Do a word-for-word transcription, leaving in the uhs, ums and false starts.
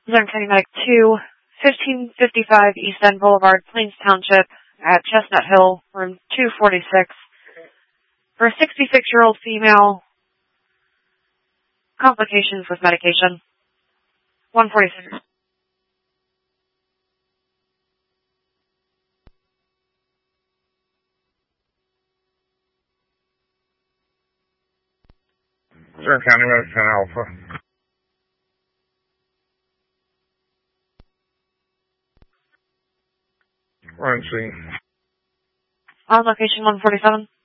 Luzerne County Medic two, fifteen fifty-five East End Boulevard, Plains Township, at Chestnut Hill, room two forty-six, for a sixty-six-year-old female, complications with medication. one forty-six. Luzerne County Medic ten Alpha. We're on scene. On location one forty-seven.